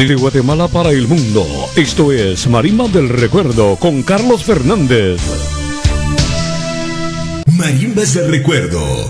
De Guatemala para el mundo, esto es Marimba del Recuerdo con Carlos Fernández. Marimbas del Recuerdo.